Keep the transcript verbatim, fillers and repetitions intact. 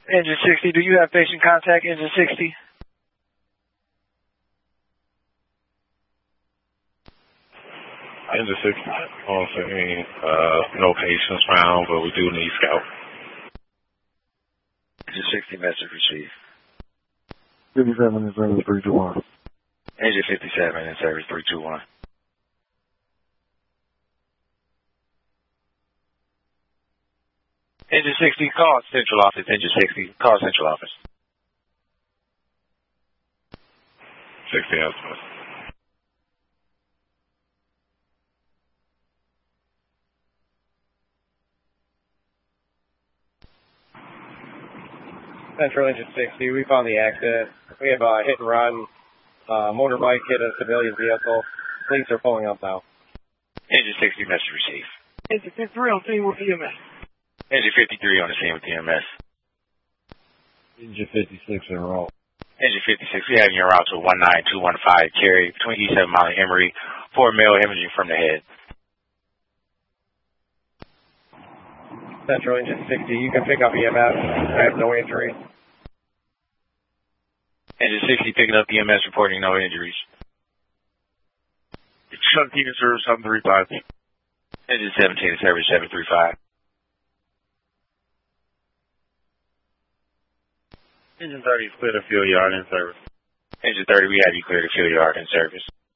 Engine sixty, do you have patient contact, Engine sixty? Engine sixty, on scene, uh, no patients found, but we do need scout. Engine sixty, message received. fifty-seven in service three two one. Engine fifty-seven in service three two one. Engine sixty, call central office. Engine sixty, call central office. sixty estimates. Central Engine sixty, we found the accident. We have a hit and run. Uh, motorbike hit a civilian vehicle. Police are pulling up now. Engine sixty, message received. Engine fifty-three on scene with E M S. Engine fifty-three on the scene with E M S. Engine fifty-six en route. Engine fifty-six, we have you en route to one nine two one five, Cherry, between E seven Mile and Emory, for male hemorrhaging from the head. Central Engine sixty, you can pick up E M S. I have no injury. Engine sixty, picking up E M S, reporting no injuries. seventeen in service seven three five. Engine seventeen in service seven three five. Engine thirty is clear to field yard in service. Engine thirty, we have you clear to field yard in service.